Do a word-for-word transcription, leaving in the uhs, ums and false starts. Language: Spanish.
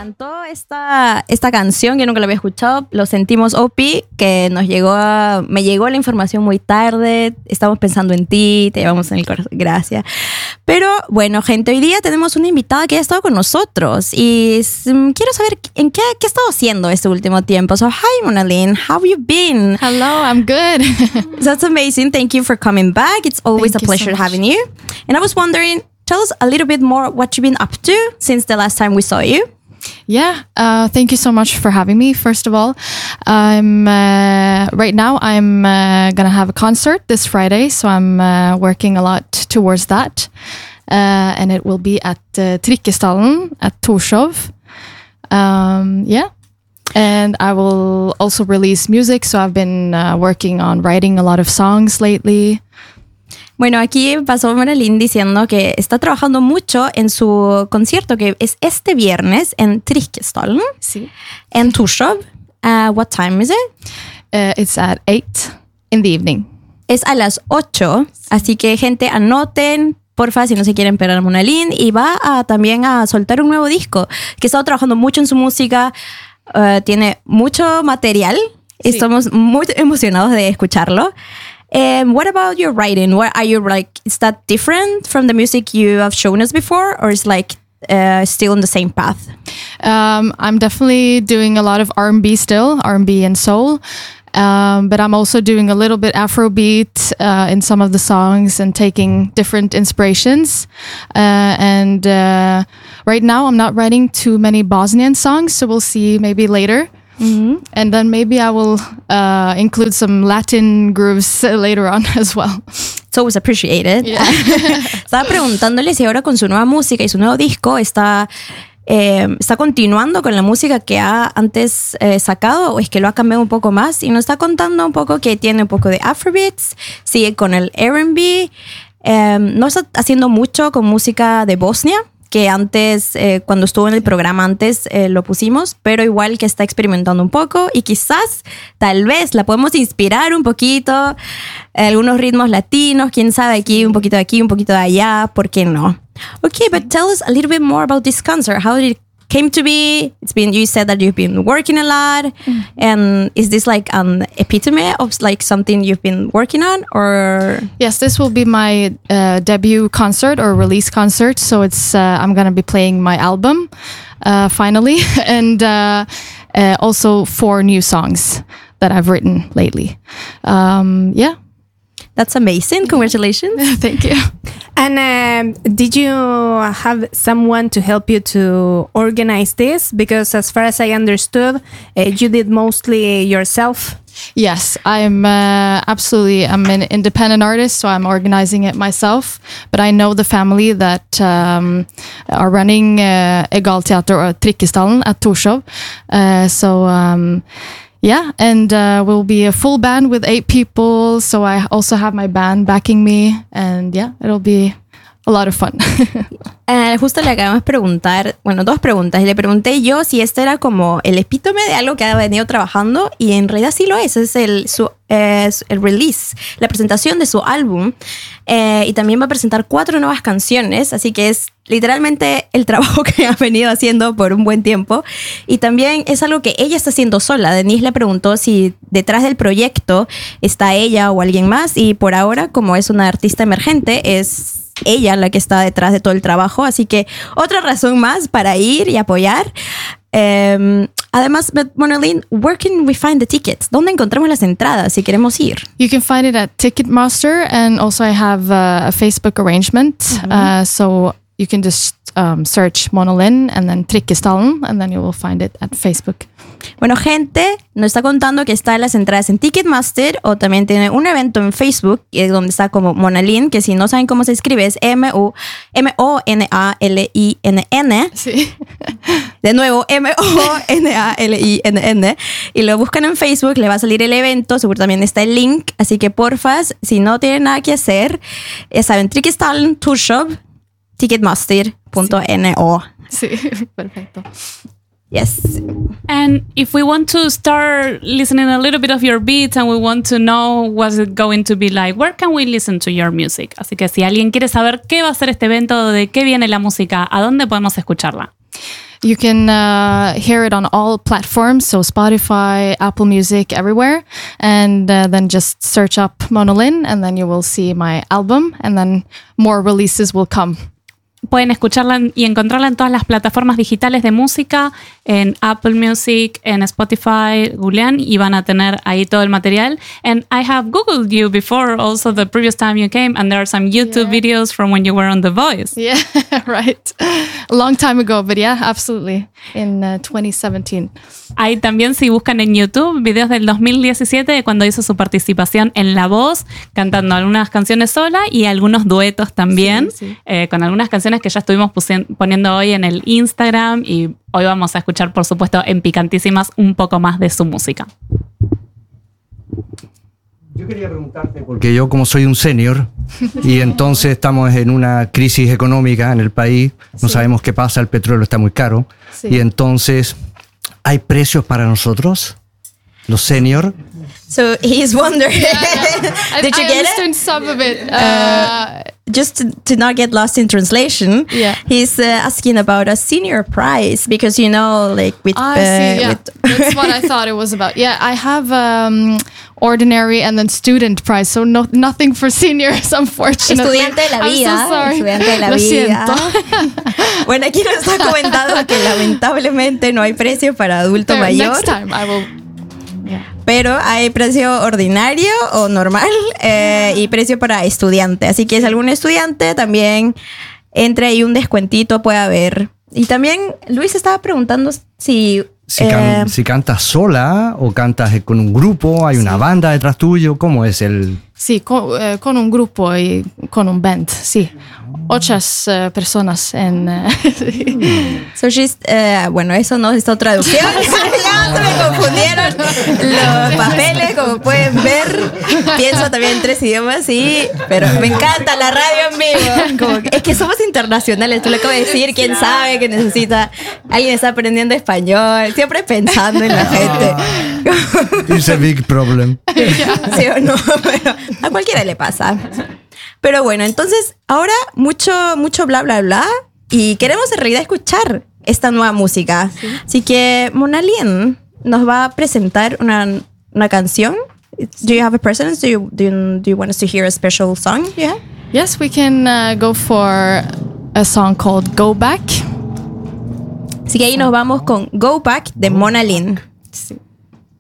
encantó esta, esta canción, que nunca la había escuchado. Lo sentimos, O P, que nos llegó a, me llegó la información muy tarde. Estamos pensando en ti, te llevamos en el corazón. Gracias. Pero bueno, gente, hoy día tenemos una invitada que ha estado con nosotros y um, quiero saber en qué, qué ha estado haciendo este último tiempo. So, hi, Mona Lynn. How have you been? Hello, I'm good. That's amazing. Thank you for coming back. It's always Thank a pleasure so having you. And I was wondering, tell us a little bit more what you've been up to since the last time we saw you. Yeah, uh, thank you so much for having me. First of all, I'm uh, right now I'm uh, gonna have a concert this Friday, so I'm uh, working a lot towards that, uh, and it will be at uh, Trikkestallen at Torshov. Um, yeah, and I will also release music. So I've been uh, working on writing a lot of songs lately. Bueno, aquí pasó Mona Lynn diciendo que está trabajando mucho en su concierto que es este viernes en Trikkestallen, sí. en Torshov. Uh, what time is it? Uh, it's at eight in the evening. Es a las ocho, así que gente, anoten, porfa, si no se quieren perder a Mona Lynn. Y va a, también a soltar un nuevo disco, que ha estado trabajando mucho en su música, uh, tiene mucho material. Sí. Estamos muy emocionados de escucharlo. Um, what about your writing? What are you like? Is that different from the music you have shown us before, or is like uh, still on the same path? Um, I'm definitely doing a lot of R and B still, R and B and soul. Um, but I'm also doing a little bit Afrobeat uh, in some of the songs and taking different inspirations. Uh, and uh, right now I'm not writing too many Bosnian songs, so we'll see maybe later. Mm-hmm. And then maybe I will uh, include some Latin grooves later on as well. It's always appreciated. Yeah. Estaba preguntándole si ahora con su nueva música y su nuevo disco está, eh, está continuando con la música que ha antes eh, sacado, o es que lo ha cambiado un poco más, y nos está contando un poco que tiene un poco de Afrobeats, sigue con el R and B, eh, no está haciendo mucho con música de Bosnia, que antes, eh, cuando estuvo en el programa antes, eh, lo pusimos, pero igual que está experimentando un poco y quizás, tal vez, la podemos inspirar un poquito, eh, algunos ritmos latinos, quién sabe, aquí, un poquito de aquí, un poquito de allá, ¿por qué no? Okay, but tell us a little bit more about this concert. How did it came to be? It's been, you said that you've been working a lot, mm-hmm. and is this like an epitome of like something you've been working on, or? Yes, this will be my uh, debut concert or release concert. So it's uh, I'm gonna be playing my album uh, finally, and uh, uh, also four new songs that I've written lately. Um, yeah. That's amazing. Congratulations. Thank you. And um, did you have someone to help you to organize this? Because as far as I understood, uh, you did mostly yourself. Yes, I'm uh, absolutely, I'm an independent artist, so I'm organizing it myself. But I know the family that um, are running uh, Egalteater or Trikkestallen at Torshov. Uh, so... Um, Yeah, and uh, we'll be a full band with eight people. So I also have my band backing me. And yeah, it'll be a lot of fun. uh, justo le acabamos de preguntar, bueno, dos preguntas. Y le pregunté yo si este era como el epítome de algo que ha venido trabajando. Y en realidad sí lo es. Es el, su, eh, el release, la presentación de su álbum. Eh, y también va a presentar cuatro nuevas canciones. Así que es literalmente el trabajo que ha venido haciendo por un buen tiempo. Y también es algo que ella está haciendo sola. Denise le preguntó si detrás del proyecto está ella o alguien más. Y por ahora, como es una artista emergente, es ella la que está detrás de todo el trabajo. Así que otra razón más para ir y apoyar. Um, además, Mona Lynn, where can we find the tickets? ¿Dónde encontramos las entradas si queremos ir? You can find it at Ticketmaster, and also I have uh, a Facebook arrangement. Mm-hmm. Uh, so you can just um, search Mona Lynn and then Trikkestallen, and then you will find it at Facebook. Bueno, gente, nos está contando que están las entradas en Ticketmaster, o también tiene un evento en Facebook donde está como Mona Lynn, que si no saben cómo se escribe es M O N A L I N N. Sí. De nuevo, M O N A L I N N. Y lo buscan en Facebook, le va a salir el evento, seguro también está el link. Así que porfas, si no tienen nada que hacer, ya saben, Trikkestallen, Torshov, ticketmaster punto no. Sí, perfecto. Yes. And if we want to start listening a little bit of your beats and we want to know what's it going to be like, where can we listen to your music? Así que si alguien quiere saber qué va a ser este evento, de qué viene la música, ¿a dónde podemos escucharla? You can uh, hear it on all platforms, so Spotify, Apple Music, everywhere. And uh, then just search up Mona Lynn, and then you will see my album, and then more releases will come. Pueden escucharla y encontrarla en todas las plataformas digitales de música, en Apple Music, en Spotify, googlean y van a tener ahí todo el material. And I have Googled you before, also the previous time you came, and there are some YouTube yeah. videos from when you were on The Voice. Yeah, right. A long time ago, but yeah, absolutely. In uh, twenty seventeen. Hay también, si buscan en YouTube, videos del dos mil diecisiete de cuando hizo su participación en La Voz, cantando algunas canciones sola y algunos duetos también, sí, sí. Eh, con algunas canciones que ya estuvimos poniendo hoy en el Instagram, y hoy vamos a escuchar, por supuesto, en Picantísimas un poco más de su música. Yo quería preguntarte, porque yo como soy un senior y entonces estamos en una crisis económica en el país, no sí. sabemos qué pasa, el petróleo está muy caro, sí. y entonces, ¿hay precios para nosotros, los senior? So he's wondering, yeah, yeah. did you I get understood it? some of it. Uh, uh, just to, to not get lost in translation, yeah. he's uh, asking about a senior price, because, you know, like with... I uh, see, yeah. with That's what I thought it was about. Yeah, I have um, ordinary and then student price, so no, nothing for seniors, unfortunately. Estudiante de la I'm vida. so sorry. Estudiante de la Lo vida. siento. Bueno, aquí nos está comentando que lamentablemente no hay precio para adulto There, mayor. Next time I will... Yeah. Pero hay precio ordinario o normal eh, y precio para estudiante. Así que si algún estudiante también entre ahí un descuentito puede haber. Y también Luis estaba preguntando si... Si, eh, can, si cantas sola o cantas con un grupo, hay una sí. banda detrás tuyo, ¿cómo es el...? Sí, con, eh, con un grupo y con un band, sí. Ocho uh, personas en... Uh, so she's, uh, bueno, eso no es otra traducción. Ya se me confundieron los papeles, como pueden ver. Pienso también en tres idiomas, sí. Pero me encanta la radio en vivo. Como que, es que somos internacionales, tú le acabas de decir, quién sabe que necesita... Alguien está aprendiendo español, siempre pensando en la gente. It's a big problem. ¿Sí o no? Pero a cualquiera le pasa. Pero bueno, entonces ahora mucho, mucho bla, bla, bla. Y queremos en realidad escuchar esta nueva música. Sí. Así que Mona Lynn nos va a presentar una, una canción. Do you have a preference? Do you, do you, do you want us to hear a special song? Yeah. Yes, we can uh, go for a song called Go Back. Así que ahí nos vamos con Go Back de Mona Lynn. Sí.